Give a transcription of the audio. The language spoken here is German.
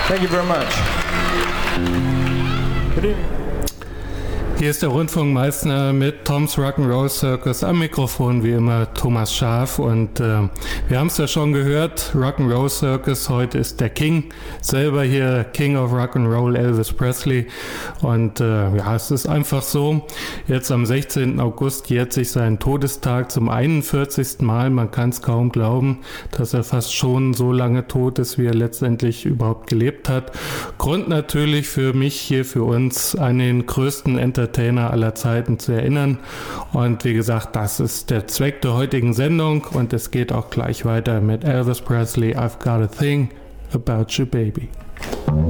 Thank you very much. Good evening. Hier ist der Rundfunkmeister mit Tom's Rock'n'Roll Circus. Am Mikrofon wie immer Thomas Scharf und wir haben es ja schon gehört, Rock'n'Roll Circus, heute ist der King selber hier, King of Rock'n'Roll, Elvis Presley und ja, es ist einfach so, jetzt am 16. August jährt sich sein Todestag zum 41. Mal, man kann es kaum glauben, dass er fast schon so lange tot ist, wie er letztendlich überhaupt gelebt hat. Grund natürlich für mich hier, für uns, an den größten Entertainer aller Zeiten zu erinnern. Und wie gesagt, das ist der Zweck der heutigen Sendung und es geht auch gleich weiter mit Elvis Presley, I've Got a Thing About You Baby.